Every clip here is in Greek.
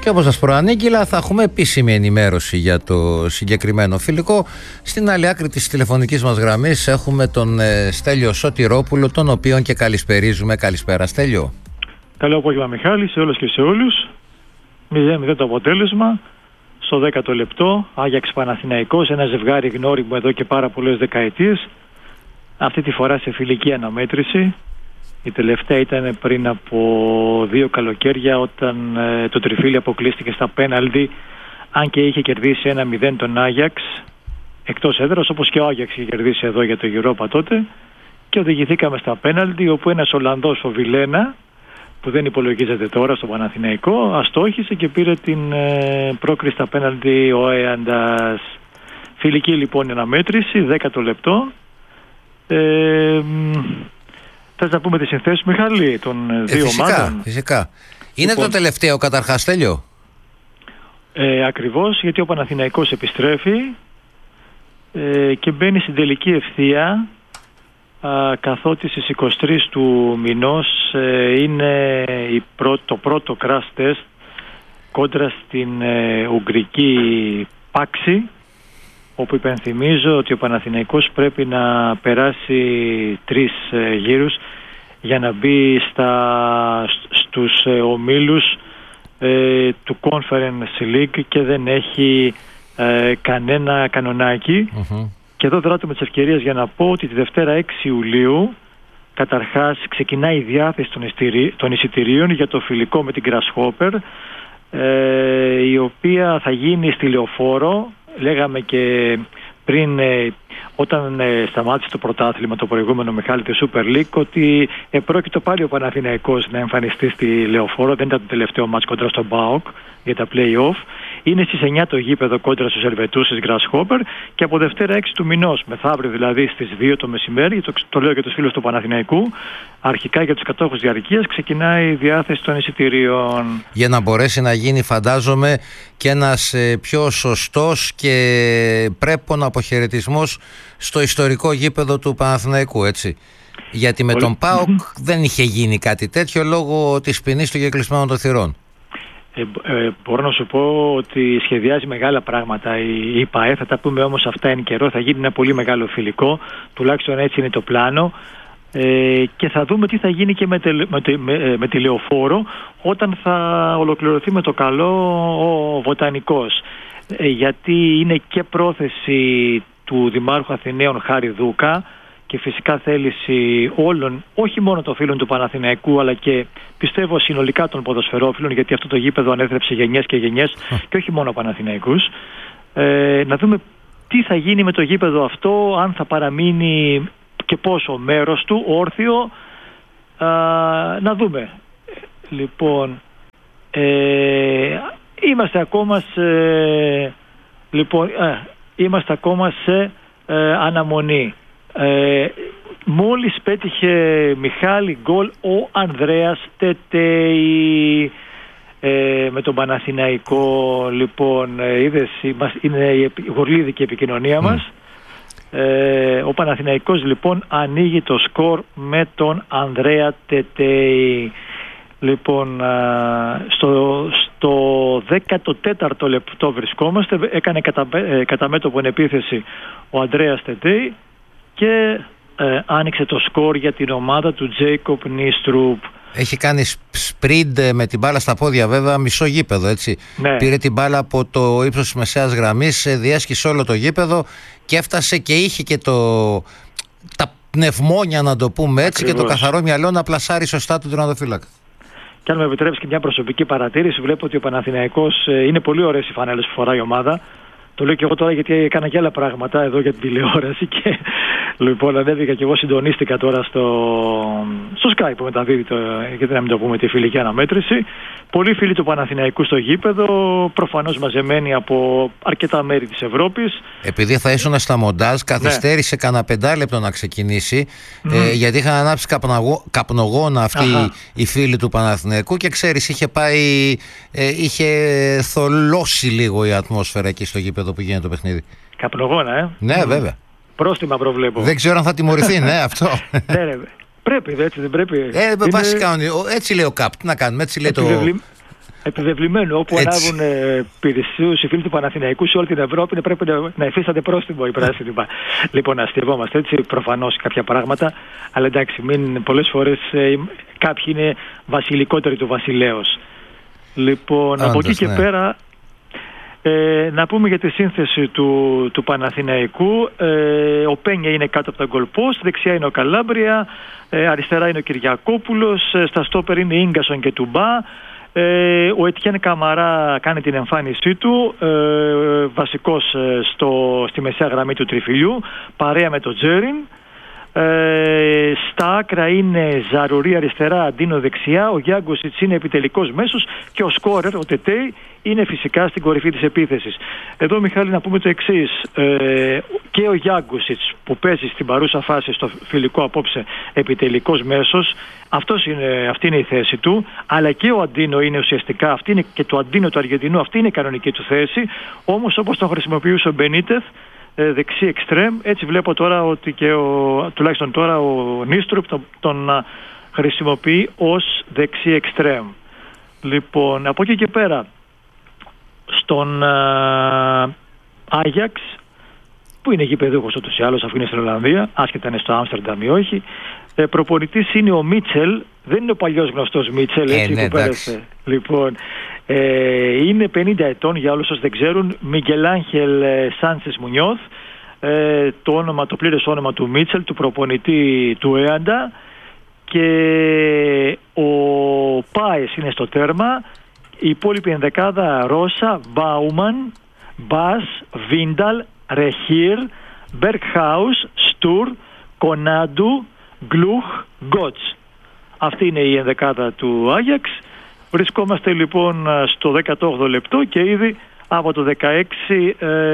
Και όπως σας προανήγγειλα, θα έχουμε επίσημη ενημέρωση για το συγκεκριμένο φιλικό. Στην άλλη άκρη της τηλεφωνικής μας γραμμής έχουμε τον Στέλιο Σωτηρόπουλο, τον οποίον και καλησπερίζουμε. Καλησπέρα, Στέλιο. Καλό απόγευμα, Μιχάλη, σε όλες και σε όλους. 0-0 το αποτέλεσμα. Στο 10ο λεπτό, Άγιαξ Παναθηναϊκός, ένα ζευγάρι γνώριμο εδώ και πάρα πολλές δεκαετίες. Αυτή τη φορά σε φιλική αναμέτρηση. Η τελευταία ήταν πριν από 2 καλοκαίρια, όταν το Τριφύλι αποκλείστηκε στα πέναλτι, αν και είχε κερδίσει 1-0 τον Άγιαξ εκτός έδρας, όπως και ο Άγιαξ είχε κερδίσει εδώ για το Europa τότε, και οδηγηθήκαμε στα πέναλτι, όπου ένας Ολλανδός, ο Βιλένα, που δεν υπολογίζεται τώρα στο Παναθηναϊκό, αστόχησε και πήρε την πρόκριση στα πέναλτι ο Έαντας. Φιλική λοιπόν αναμέτρηση, 10ο λεπτό. Θες να πούμε τις συνθέσεις, Μιχάλη, των δύο ομάδων? Φυσικά. Είναι λοιπόν, το τελευταίο καταρχάς, Στέλιο? Ακριβώς, γιατί ο Παναθηναϊκός επιστρέφει και μπαίνει στην τελική ευθεία, καθότι στις 23 του μηνός είναι το πρώτο crash test κόντρα στην Ουγγρική Πάξη, όπου υπενθυμίζω ότι ο Παναθηναϊκός πρέπει να περάσει 3 γύρους για να μπει στους ομίλους του Conference League και δεν έχει κανένα κανονάκι. Και εδώ δράτω με τις ευκαιρίες για να πω ότι τη Δευτέρα 6 Ιουλίου καταρχάς ξεκινάει η διάθεση των εισιτηρίων για το φιλικό με την Grasshopper, η οποία θα γίνει στη Λεωφόρο. Λέγαμε και πριν, όταν σταμάτησε το πρωτάθλημα το προηγούμενο, Μιχάλη, τη Super League, ότι πρόκειται πάλι ο Παναθηναϊκός να εμφανιστεί στη Λεωφόρο. Δεν ήταν το τελευταίο μάτς κόντρα στον ΠΑΟΚ για τα play-off. Είναι στις 9 το γήπεδο κόντρα στους Ελβετούς της Grasshopper, και από Δευτέρα 6 του μηνός, μεθαύριο δηλαδή στις 2 το μεσημέρι, το λέω για τους φίλους του Παναθηναϊκού, αρχικά για τους κατόχους διαρκείας, ξεκινάει η διάθεση των εισιτηρίων. Για να μπορέσει να γίνει, φαντάζομαι, και ένας πιο σωστός και πρέπον αποχαιρετισμός στο ιστορικό γήπεδο του Παναθηναϊκού, έτσι. Γιατί με τον ΠΑΟΚ δεν είχε γίνει κάτι τέτοιο λόγω της ποινής του γεκλεισμένου των θυρών. Μπορώ να σου πω ότι σχεδιάζει μεγάλα πράγματα η ΠΑΕ. Θα τα πούμε όμως αυτά εν καιρό. Θα γίνει ένα πολύ μεγάλο φιλικό, τουλάχιστον έτσι είναι το πλάνο, και θα δούμε τι θα γίνει και με τη Λεωφόρο όταν θα ολοκληρωθεί με το καλό ο Βοτανικός, γιατί είναι και πρόθεση του Δημάρχου Αθηναίων Χάρη Δούκα και φυσικά θέληση όλων, όχι μόνο των φίλων του Παναθηναϊκού, αλλά και πιστεύω συνολικά των ποδοσφαιρόφιλων, γιατί αυτό το γήπεδο ανέθρεψε γενιές και γενιές και όχι μόνο Παναθηναϊκούς. Να δούμε τι θα γίνει με το γήπεδο αυτό, αν θα παραμείνει και πόσο μέρος του όρθιο, να δούμε. Λοιπόν, είμαστε ακόμα σε αναμονή. Μόλις πέτυχε, Μιχάλη, γκολ ο Ανδρέας Τετέι με τον Παναθηναϊκό. Λοιπόν, είδες, είναι η γορλίδικη επικοινωνία μας. Ο Παναθηναϊκός λοιπόν ανοίγει το σκορ με τον Ανδρέα Τετέι. Λοιπόν, στο 14ο λεπτό βρισκόμαστε. Έκανε κατά μέτωπο επίθεση ο Ανδρέας Τετέι και άνοιξε το σκορ για την ομάδα του Τζέικοπ Νίστρουπ. Έχει κάνει σπριντ με την μπάλα στα πόδια, βέβαια, μισό γήπεδο, έτσι. Ναι. Πήρε την μπάλα από το ύψος της μεσαίας γραμμής, διέσχισε όλο το γήπεδο και έφτασε και είχε και τα πνευμόνια, να το πούμε έτσι. Ακριβώς. Και το καθαρό μυαλό να πλασάρει σωστά τον τερματοφύλακα. Και αν με επιτρέψει και μια προσωπική παρατήρηση, βλέπω ότι ο Παναθηναϊκός είναι πολύ ωραίες οι φανέλες που φοράει η ομάδα. Το λέω και εγώ τώρα γιατί έκανα και άλλα πράγματα εδώ για την τηλεόραση και λοιπόν ανέβηκα και εγώ, συντονίστηκα τώρα στο Skype που μεταδίδει γιατί να μην το πούμε, τη φιλική αναμέτρηση. Πολλοί φίλοι του Παναθηναϊκού στο γήπεδο, προφανώς μαζεμένοι από αρκετά μέρη της Ευρώπης. Επειδή θα ήσουν στα μοντάζ, καθυστέρησε κανένα 5 λεπτό να ξεκινήσει, γιατί είχαν ανάψει καπνογόνα αυτοί οι φίλοι του Παναθηναϊκού και ξέρεις, είχε θολώσει λίγο η ατμόσφαιρα εκεί στο γήπεδο που γίνεται το παιχνίδι. Καπνογόνα, Ναι, βέβαια. Πρόστιμα προβλέπω. Δεν ξέρω αν θα τιμωρηθεί, ναι, αυτό. Πρέπει, έτσι δεν πρέπει. Βασικά, έτσι λέει ο ΚΑΠ. Τι να κάνουμε, έτσι λέει το. Επιβεβλημένο. Όπου ανάβουν πυρσιούς οι φίλοι του Παναθηναϊκού σε όλη την Ευρώπη, πρέπει να υφίστανται πρόστιμο οι πράσινοι. Λοιπόν, αστειευόμαστε έτσι, προφανώς κάποια πράγματα, αλλά εντάξει, πολλές φορές κάποιοι είναι βασιλικότεροι του βασιλέως. Λοιπόν, από εκεί και πέρα, να πούμε για τη σύνθεση του Παναθηναϊκού. Ο Πένια είναι κάτω από τα γκολ post, δεξιά είναι ο Καλάμπρια, αριστερά είναι ο Κυριακόπουλος, στα στόπερ είναι Ίγκασον και Τουμπά. Ο Ετιέν Καμαρά κάνει την εμφάνισή του, βασικός στη μεσαία γραμμή του τριφυλιού, παρέα με τον Τζέριν. Στα άκρα είναι Ζαρουρί αριστερά, Αντίνο δεξιά, ο Γιάνγκοσιτς είναι επιτελικός μέσος και ο σκόρερ, ο Τετέι, είναι φυσικά στην κορυφή της επίθεσης. Εδώ, Μιχάλη, να πούμε το εξής. Και ο Γιάνγκοσιτς που παίζει στην παρούσα φάση στο φιλικό απόψε επιτελικός μέσος, αυτή είναι η θέση του, αλλά και ο Αντίνο είναι ουσιαστικά, αυτή είναι και το Αντίνο του Αργεντινού, αυτή είναι η κανονική του θέση. Όμως, όπως τον χρησιμοποιούσε ο Μπενίτεθ, δεξί εξτρέμ, έτσι βλέπω τώρα ότι και τουλάχιστον τώρα ο Νίστρουπ τον χρησιμοποιεί ως δεξί εξτρέμ. Λοιπόν, από εκεί και πέρα στον Άγιαξ, που είναι γηπεδούχος ούτως ή άλλως, αφού είναι στην Ολλανδία, άσχετα είναι στο Άμστερνταμ ή όχι, προπονητής είναι ο Μίτσελ, δεν είναι ο παλιός γνωστός Μίτσελ, έτσι που πέρασε. Λοιπόν, είναι 50 ετών, για όλους όσους δεν ξέρουν, Μιγκελ Άγχελ Σάντσες Μουνιώθ, το πλήρες όνομα του Μίτσελ, του προπονητή του Έαντα, και ο Πάες είναι στο τέρμα. Η υπόλοιπη ενδεκάδα: Ρώσα, Μπάουμαν, Μπάς, Βίνταλ, Ρεχίρ, Μπερκχάους, Στουρ, Κονάντου, Γκλουχ, Γκότς. Αυτή είναι η ενδεκάδα του Άγιαξ. Βρισκόμαστε λοιπόν στο 18ο λεπτό και ήδη από το 16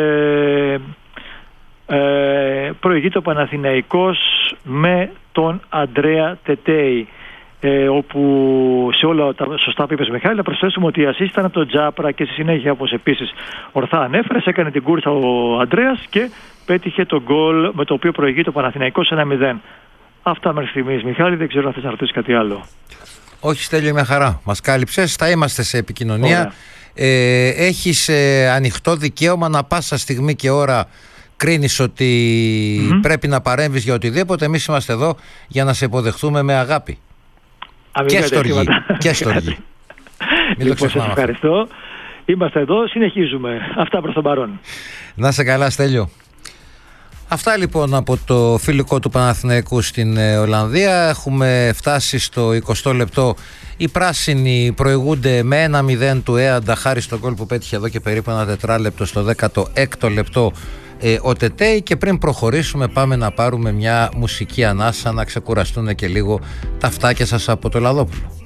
προηγείται ο Παναθηναϊκός με τον Αντρέα Τετέι, όπου σε όλα τα σωστά που είπες, Μιχάλη, να προσθέσουμε ότι η ασίστ ήταν από τον Τζάπρα και στη συνέχεια, όπως επίσης ορθά ανέφερες, έκανε την κούρσα ο Αντρέας και πέτυχε τον γκολ με το οποίο προηγείται ο Παναθηναϊκός 1-0. Αυτά μέχρι στιγμής, Μιχάλη, δεν ξέρω αν θες να ρωτήσεις κάτι άλλο. Όχι, Στέλιο, μια χαρά. Μας κάλυψες, θα είμαστε σε επικοινωνία. Έχεις ανοιχτό δικαίωμα να πάσα στιγμή και ώρα κρίνεις ότι πρέπει να παρέμβεις για οτιδήποτε. Εμείς είμαστε εδώ για να σε υποδεχθούμε με αγάπη. Και στοργή. Και στοργή. Λοιπόν, σας ευχαριστώ. Είμαστε εδώ, συνεχίζουμε. Αυτά προς τον παρόν. Να είσαι καλά, Στέλιο. Αυτά λοιπόν από το φιλικό του Παναθηναϊκού στην Ολλανδία. Έχουμε φτάσει στο 20ο λεπτό. Οι πράσινοι προηγούνται με 1-0 του Έαντα χάρη στον γκολ που πέτυχε εδώ και περίπου ένα τετράλεπτο στο 16ο λεπτό ο Τετέι. Και πριν προχωρήσουμε, πάμε να πάρουμε μια μουσική ανάσα, να ξεκουραστούν και λίγο τα αυτάκια σας από το Λαδόπουλο.